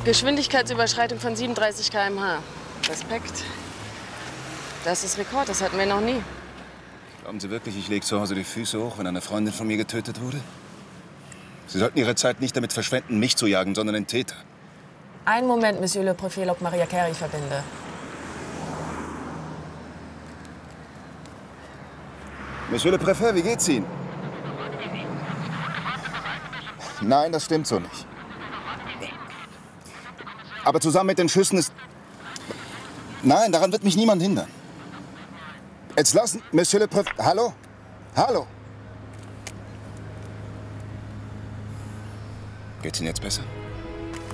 Geschwindigkeitsüberschreitung von 37 km/h. Respekt. Das ist Rekord, das hatten wir noch nie. Glauben Sie wirklich, ich lege zu Hause die Füße hoch, wenn eine Freundin von mir getötet wurde? Sie sollten Ihre Zeit nicht damit verschwenden, mich zu jagen, sondern den Täter. Einen Moment, Monsieur le Préfet, ob Maria Carey verbinde. Monsieur le Préfet, wie geht's Ihnen? Nein, das stimmt so nicht. Aber zusammen mit den Schüssen ist... Nein, daran wird mich niemand hindern. Jetzt lassen... Monsieur le Préfet... Hallo? Hallo? Geht's Ihnen jetzt besser?